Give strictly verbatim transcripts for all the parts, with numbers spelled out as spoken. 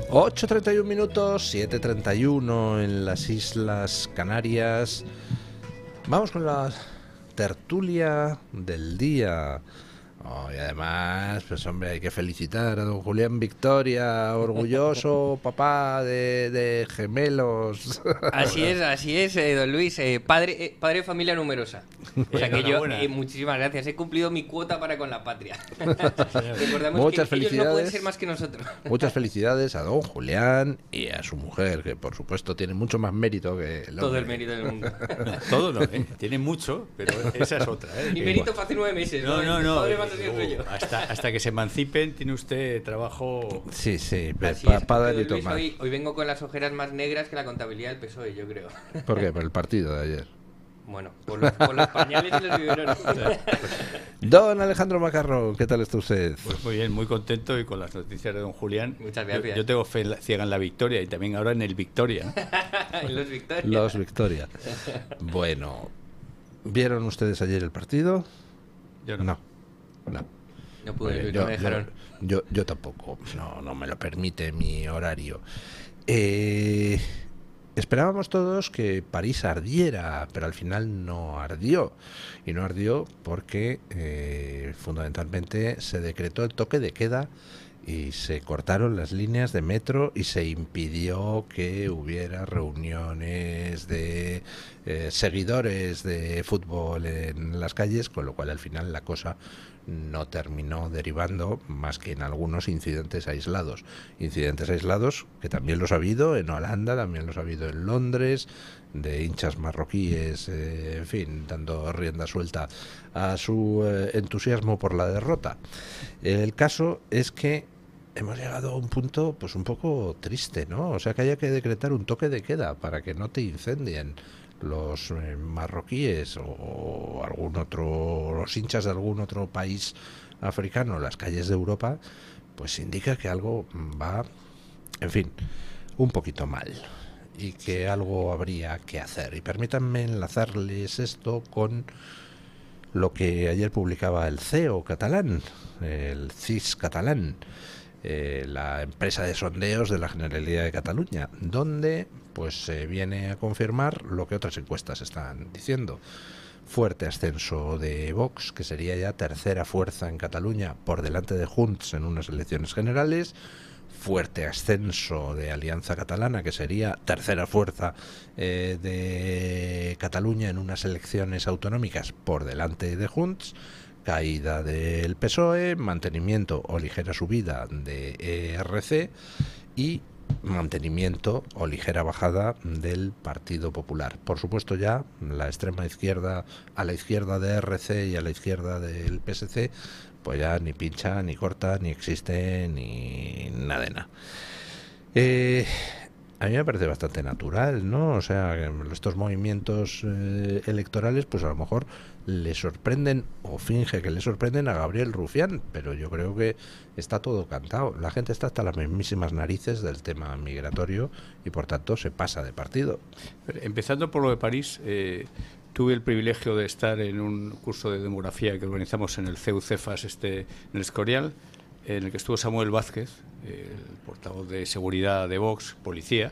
ocho treinta y un minutos, siete treinta y uno en las Islas Canarias. Vamos con la tertulia del día. Oh, y además, pues hombre, hay que felicitar a don Julián Victoria, orgulloso papá de, de gemelos. Así es, así es, eh, don Luis, eh, padre, eh, padre de familia numerosa. O sea que yo, eh, muchísimas gracias, he cumplido mi cuota para con la patria. Recordamos Muchas que felicidades. ellos no pueden ser más que nosotros. Muchas felicidades a don Julián y a su mujer, que por supuesto tiene mucho más mérito que el hombre. Todo el mérito del mundo. No, todo no, ¿eh? Tiene mucho, pero esa es otra, ¿eh? Mi mérito fue hace nueve meses. No, no, no. Padre más así soy yo. Hasta, hasta que se emancipen tiene usted trabajo. Sí, sí, Así para es, pa dar don y Luis, tomar. hoy, hoy vengo con las ojeras más negras que la contabilidad del P S O E, yo creo. ¿Por qué? Por el partido de ayer. Bueno, por los, por los pañales y los biberones. Don Alejandro Macarrón, ¿qué tal está usted? Pues muy bien, muy contento y con las noticias de don Julián. Muchas gracias. Yo, yo tengo fe ciega en la victoria y también ahora en el Victoria. En los Victoria. Los Victoria. Bueno, ¿vieron ustedes ayer el partido? Yo no. No, no. No pude, Oye, Luis, yo, no me dejaron. Yo, yo, yo tampoco, no, no me lo permite mi horario. Eh, esperábamos todos que París ardiera, pero al final no ardió. Y no ardió porque eh, fundamentalmente se decretó el toque de queda y se cortaron las líneas de metro y se impidió que hubiera reuniones de eh, seguidores de fútbol en las calles, con lo cual al final la cosa no terminó derivando más que en algunos incidentes aislados. Incidentes aislados que también los ha habido en Holanda, también los ha habido en Londres, de hinchas marroquíes, eh, en fin, dando rienda suelta a su eh, entusiasmo por la derrota. El caso es que hemos llegado a un punto pues un poco triste, ¿no? O sea, que haya que decretar un toque de queda para que no te incendien los eh, marroquíes o, o algún otro, los hinchas de algún otro país africano, las calles de Europa, pues indica que algo va, en fin, un poquito mal y que algo habría que hacer. Y permítanme enlazarles esto con lo que ayer publicaba el C E O catalán, el C I S catalán, eh, la empresa de sondeos de la Generalidad de Cataluña, donde pues se eh, viene a confirmar lo que otras encuestas están diciendo. Fuerte ascenso de Vox, que sería ya tercera fuerza en Cataluña por delante de Junts en unas elecciones generales. Fuerte ascenso de Alianza Catalana, que sería tercera fuerza eh, de Cataluña en unas elecciones autonómicas por delante de Junts. Caída del P S O E, mantenimiento o ligera subida de E R C y mantenimiento o ligera bajada del Partido Popular. Por supuesto, ya la extrema izquierda, a la izquierda de E R C y a la izquierda del P S C, pues ya ni pincha, ni corta, ni existe, ni nada de nada. Eh, a mí me parece bastante natural, ¿no? O sea, estos movimientos eh, electorales, pues a lo mejor le sorprenden o finge que le sorprenden a Gabriel Rufián, pero yo creo que está todo cantado. La gente está hasta las mismísimas narices del tema migratorio y por tanto se pasa de partido. Empezando por lo de París, eh, tuve el privilegio de estar en un curso de demografía que organizamos en el C E U Cefas, este, en el Escorial, en el que estuvo Samuel Vázquez, eh, el portavoz de seguridad de Vox, policía.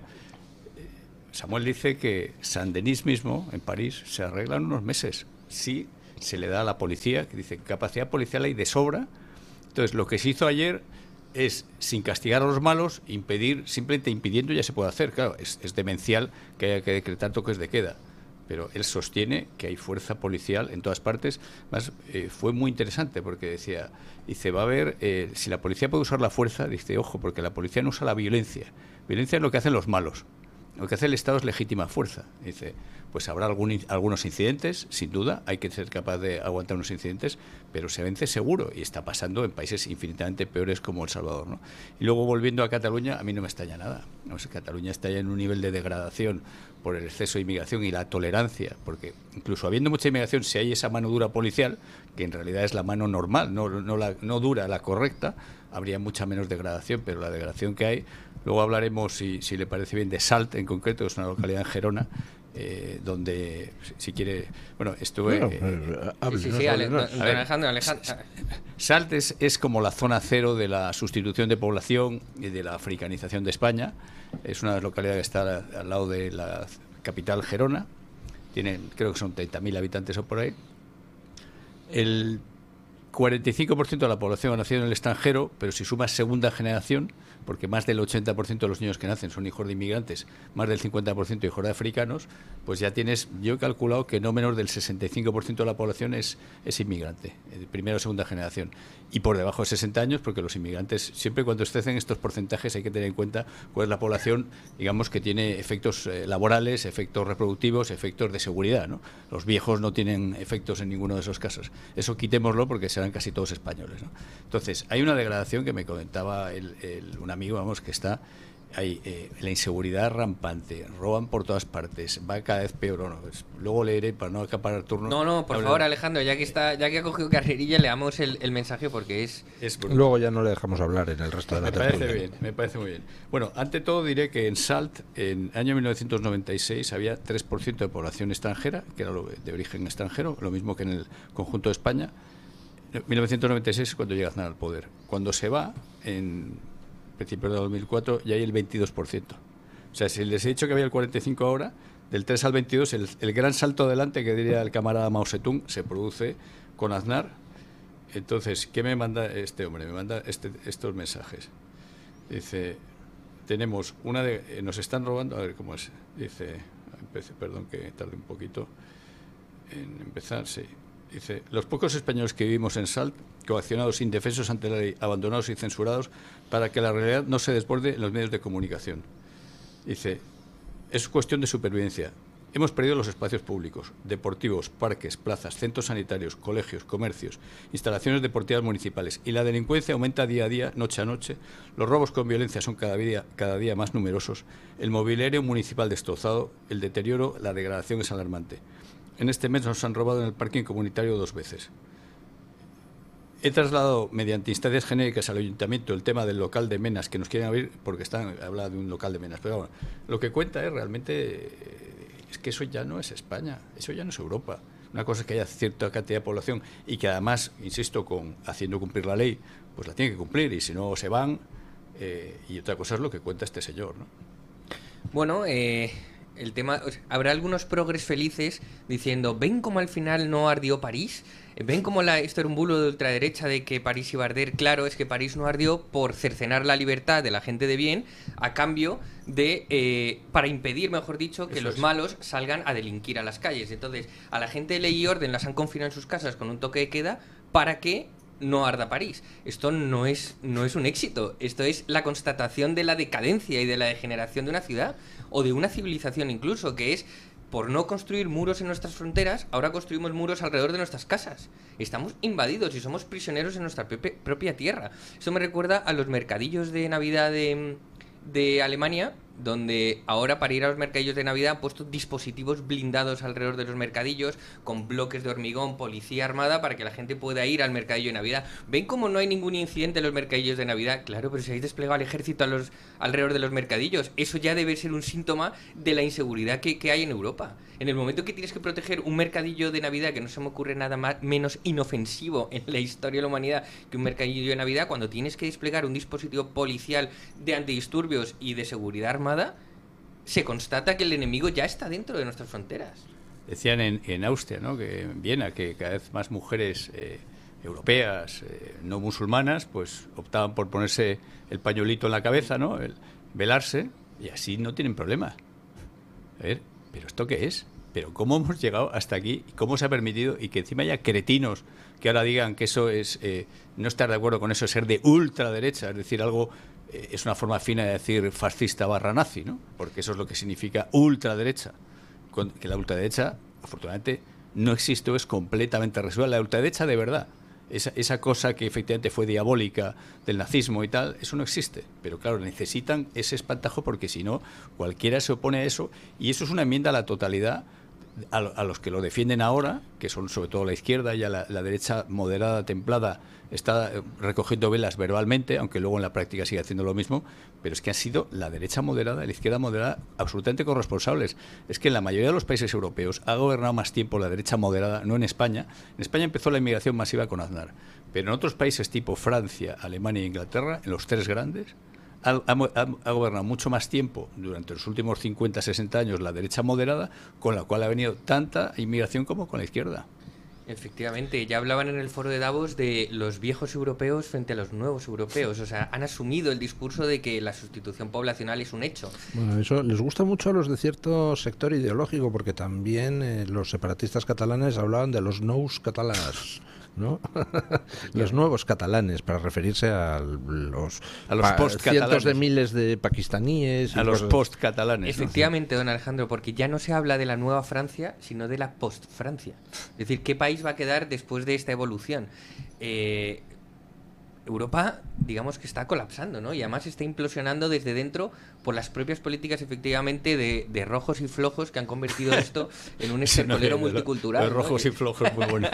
Samuel dice que Saint-Denis mismo, en París, se arregla en unos meses. Sí, se le da a la policía, que dice capacidad policial hay de sobra. Entonces, lo que se hizo ayer es, sin castigar a los malos, impedir, simplemente impidiendo ya se puede hacer. Claro, es, es demencial que haya que decretar toques de queda, pero él sostiene que hay fuerza policial en todas partes. Más eh, fue muy interesante porque decía, dice, va a haber, eh, si la policía puede usar la fuerza, dice, ojo, porque la policía no usa la violencia. Violencia es lo que hacen los malos. Lo que hace el Estado es legítima fuerza. Dice, pues habrá algún, algunos incidentes, sin duda, hay que ser capaz de aguantar unos incidentes, pero se vence seguro, y está pasando en países infinitamente peores como El Salvador, ¿no? Y luego, volviendo a Cataluña, a mí no me extraña nada. No sé, Cataluña está ya en un nivel de degradación por el exceso de inmigración y la tolerancia, porque incluso habiendo mucha inmigración, si hay esa mano dura policial, que en realidad es la mano normal, no, no, la, no dura, la correcta, habría mucha menos degradación, pero la degradación que hay. Luego hablaremos, si, si le parece bien, de Salt en concreto, que es una localidad en Gerona, eh, donde, si, si quiere, bueno, estuve... Bueno, eh, hable, sí, no, sí, no, Ale, no, no, no. Alejandro, Alejandro. Salt es, es como la zona cero de la sustitución de población y de la africanización de España. Es una localidad que está al, al lado de la capital, Gerona. Tiene, creo que son treinta mil habitantes o por ahí. El cuarenta y cinco por ciento de la población ha nacido en el extranjero, pero si sumas segunda generación, porque más del ochenta por ciento de los niños que nacen son hijos de inmigrantes, más del cincuenta por ciento hijos de africanos, pues ya tienes, yo he calculado que no menos del sesenta y cinco por ciento de la población es, es inmigrante, de primera o segunda generación. Y por debajo de sesenta años, porque los inmigrantes, siempre cuando estén estos porcentajes hay que tener en cuenta cuál es la población, digamos, que tiene efectos eh, laborales, efectos reproductivos, efectos de seguridad, ¿no? Los viejos no tienen efectos en ninguno de esos casos. Eso quitémoslo porque serán casi todos españoles, ¿no? Entonces, hay una degradación que me comentaba el, el, un amigo, vamos, que está... Hay eh, la inseguridad rampante, roban por todas partes, va cada vez peor. No, pues, luego leeré para no acaparar turno. No, no, por favor, Alejandro, ya que está, ya que ha cogido carrerilla, le damos el, el mensaje porque es... es luego ya no le dejamos hablar en el resto de la Me parece bien, me parece muy bien. Bueno, ante todo diré que en Salt, en el año mil novecientos noventa y seis, había tres por ciento de población extranjera, que era lo de origen extranjero, lo mismo que en el conjunto de España. mil novecientos noventa y seis es cuando llega Aznar al poder. Cuando se va, en principios de dos mil cuatro, ya hay el veintidós por ciento. O sea, si les he dicho que había el cuarenta y cinco por ciento ahora, del tres al veintidós, el, el gran salto adelante que diría el camarada Mao Zedong se produce con Aznar. Entonces, ¿qué me manda este hombre? Me manda este, estos mensajes. Dice, tenemos una de... Eh, nos están robando... A ver, ¿cómo es? Dice... Empecé, perdón que tarde un poquito en empezar, sí. Dice, los pocos españoles que vivimos en Salt, coaccionados, indefensos ante la ley, abandonados y censurados, para que la realidad no se desborde en los medios de comunicación. Dice, es cuestión de supervivencia. Hemos perdido los espacios públicos, deportivos, parques, plazas, centros sanitarios, colegios, comercios, instalaciones deportivas municipales, y la delincuencia aumenta día a día, noche a noche. Los robos con violencia son cada día, cada día más numerosos. El mobiliario municipal destrozado, el deterioro, la degradación es alarmante. En este mes nos han robado en el parking comunitario dos veces. He trasladado mediante instancias genéricas al ayuntamiento el tema del local de Menas, que nos quieren abrir porque están habla de un local de Menas. Pero bueno, lo que cuenta es realmente es que eso ya no es España, eso ya no es Europa. Una cosa es que haya cierta cantidad de población y que además, insisto, con haciendo cumplir la ley, pues la tiene que cumplir y si no se van. Eh, y otra cosa es lo que cuenta este señor, ¿no? Bueno, eh... el tema, habrá algunos progres felices diciendo, ¿ven cómo al final no ardió París? ¿Ven cómo la, esto era un bulo de ultraderecha de que París iba a arder? Claro, es que París no ardió por cercenar la libertad de la gente de bien a cambio de, eh, para impedir, mejor dicho, que Eso los es. malos salgan a delinquir a las calles. Entonces, a la gente de ley y orden las han confinado en sus casas con un toque de queda para que no arda París. Esto no es, no es un éxito. Esto es la constatación de la decadencia y de la degeneración de una ciudad o de una civilización incluso, que es por no construir muros en nuestras fronteras, ahora construimos muros alrededor de nuestras casas. Estamos invadidos y somos prisioneros en nuestra pepe, propia tierra. Esto me recuerda a los mercadillos de Navidad de, de Alemania, donde ahora para ir a los mercadillos de Navidad han puesto dispositivos blindados alrededor de los mercadillos con bloques de hormigón, policía armada para que la gente pueda ir al mercadillo de Navidad. ¿Ven cómo no hay ningún incidente en los mercadillos de Navidad? Claro, pero si habéis desplegado al ejército a los, alrededor de los mercadillos, eso ya debe ser un síntoma de la inseguridad que, que hay en Europa. En el momento que tienes que proteger un mercadillo de Navidad, que no se me ocurre nada más menos inofensivo en la historia de la humanidad que un mercadillo de Navidad, cuando tienes que desplegar un dispositivo policial de antidisturbios y de seguridad armada, se constata que el enemigo ya está dentro de nuestras fronteras. Decían en, en Austria, ¿no?, que en Viena, que cada vez más mujeres eh, europeas, eh, no musulmanas, pues optaban por ponerse el pañuelito en la cabeza, ¿no?, el velarse, y así no tienen problema. A ver, ¿pero esto qué es? ¿Pero cómo hemos llegado hasta aquí? ¿Cómo se ha permitido? Y que encima haya cretinos que ahora digan que eso es, eh, no estar de acuerdo con eso es ser de ultraderecha, es decir, algo... es una forma fina de decir fascista barra nazi, ¿no? Porque eso es lo que significa ultraderecha. Que la ultraderecha, afortunadamente, no existe o es completamente residual. La ultraderecha de verdad, esa, esa cosa que efectivamente fue diabólica del nazismo y tal, eso no existe. Pero claro, necesitan ese espantajo porque si no, cualquiera se opone a eso. Y eso es una enmienda a la totalidad a, a los que lo defienden ahora, que son sobre todo la izquierda, ya la, la derecha moderada, templada, está recogiendo velas verbalmente, aunque luego en la práctica sigue haciendo lo mismo, pero es que ha sido la derecha moderada, la izquierda moderada, absolutamente corresponsables. Es que en la mayoría de los países europeos ha gobernado más tiempo la derecha moderada, no en España. En España empezó la inmigración masiva con Aznar, pero en otros países tipo Francia, Alemania e Inglaterra, en los tres grandes, ha, ha, ha gobernado mucho más tiempo, durante los últimos cincuenta, sesenta años, la derecha moderada, con la cual ha venido tanta inmigración como con la izquierda. Efectivamente, ya hablaban en el foro de Davos de los viejos europeos frente a los nuevos europeos. O sea, han asumido el discurso de que la sustitución poblacional es un hecho. Bueno, eso les gusta mucho a los de cierto sector ideológico, porque también eh, los separatistas catalanes hablaban de los nous catalans, ¿no? Los nuevos catalanes, para referirse a los, a los post-catalanes, cientos de miles de pakistaníes, a los post-catalanes. Efectivamente, ¿no? Don Alejandro, porque ya no se habla de la nueva Francia, sino de la post-Francia. Es decir, ¿qué país va a quedar después de esta evolución? Eh, Europa, digamos que está colapsando, ¿no? Y además está implosionando desde dentro por las propias políticas, efectivamente, de, de rojos y flojos que han convertido esto en un estercolero multicultural. De rojos ¿no? y flojos, muy bueno.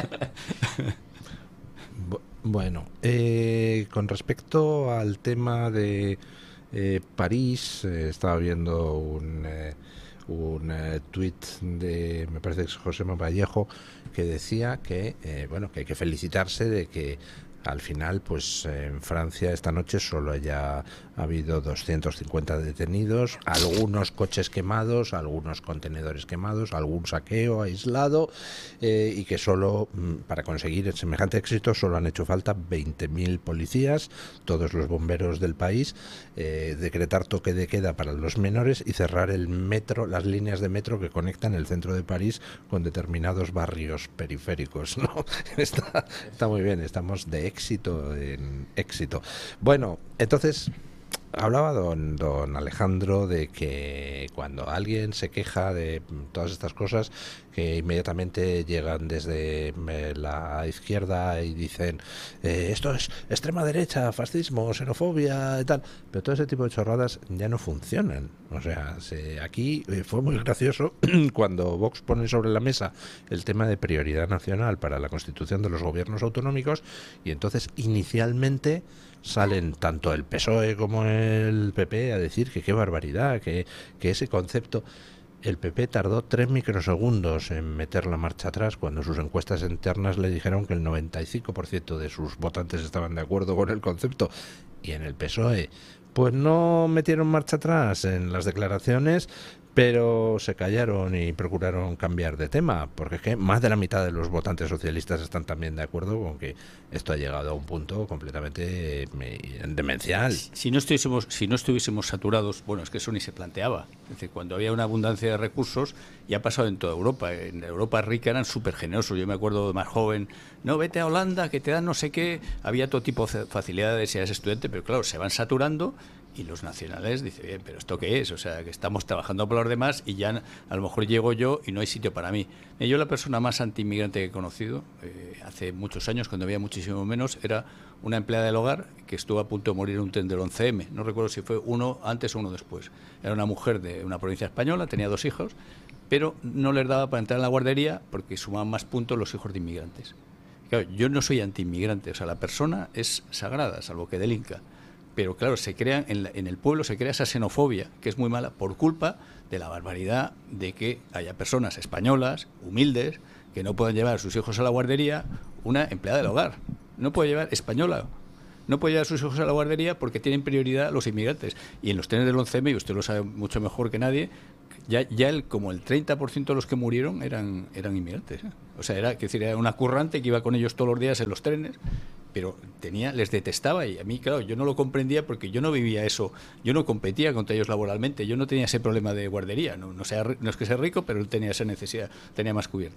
Bueno, eh, con respecto al tema de eh, París, eh, estaba viendo un, eh, un eh, tuit de, me parece que es José Vallejo, que decía que, eh, bueno, que hay que felicitarse de que al final, pues en Francia esta noche solo haya habido doscientos cincuenta detenidos, algunos coches quemados, algunos contenedores quemados, algún saqueo aislado, eh, y que solo, para conseguir semejante éxito, solo han hecho falta veinte mil policías, todos los bomberos del país, eh, decretar toque de queda para los menores y cerrar el metro, las líneas de metro que conectan el centro de París con determinados barrios periféricos, ¿no? Está, está muy bien, estamos de éxito en éxito. Bueno, entonces hablaba don, don Alejandro de que cuando alguien se queja de todas estas cosas, que inmediatamente llegan desde la izquierda y dicen eh, esto es extrema derecha, fascismo, xenofobia y tal, pero todo ese tipo de chorradas ya no funcionan. O sea, se, aquí eh, fue muy gracioso cuando Vox pone sobre la mesa el tema de prioridad nacional para la constitución de los gobiernos autonómicos, y entonces inicialmente salen tanto el P S O E como el P P a decir que qué barbaridad, que, que ese concepto. El P P tardó tres microsegundos en meter la marcha atrás cuando sus encuestas internas le dijeron que el noventa y cinco por ciento de sus votantes estaban de acuerdo con el concepto, y en el P S O E pues no metieron marcha atrás en las declaraciones, pero se callaron y procuraron cambiar de tema, porque es que más de la mitad de los votantes socialistas están también de acuerdo con que esto ha llegado a un punto completamente demencial. Si no estuviésemos, si no estuviésemos saturados, bueno, es que eso ni se planteaba. Es decir, cuando había una abundancia de recursos, y ha pasado en toda Europa. En Europa rica eran súper generosos. Yo me acuerdo de más joven, no, vete a Holanda, que te dan no sé qué. Había todo tipo de facilidades si eres estudiante, pero claro, se van saturando. Y los nacionales dicen, bien, ¿pero esto qué es? O sea, que estamos trabajando por los demás y ya a lo mejor llego yo y no hay sitio para mí. Yo la persona más anti-inmigrante que he conocido, eh, hace muchos años, cuando había muchísimo menos, era una empleada del hogar que estuvo a punto de morir en un tren del once eme. No recuerdo si fue uno antes o uno después. Era una mujer de una provincia española, tenía dos hijos, pero no les daba para entrar en la guardería porque sumaban más puntos los hijos de inmigrantes. Claro, yo no soy anti-inmigrante, o sea, la persona es sagrada, salvo que delinca. Pero claro, se crea en, la, en el pueblo se crea esa xenofobia, que es muy mala, por culpa de la barbaridad de que haya personas españolas, humildes, que no puedan llevar a sus hijos a la guardería. Una empleada del hogar no puede llevar, española, no puede llevar a sus hijos a la guardería porque tienen prioridad los inmigrantes. Y en los trenes del once eme, y usted lo sabe mucho mejor que nadie, ya, ya el, como el treinta por ciento de los que murieron eran, eran inmigrantes, ¿eh? O sea, era, que decir, era una currante que iba con ellos todos los días en los trenes, pero tenía, les detestaba, y a mí, claro, yo no lo comprendía porque yo no vivía eso, yo no competía contra ellos laboralmente, yo no tenía ese problema de guardería, no, no, sea, no es que sea rico, pero él tenía esa necesidad, tenía más cubierta.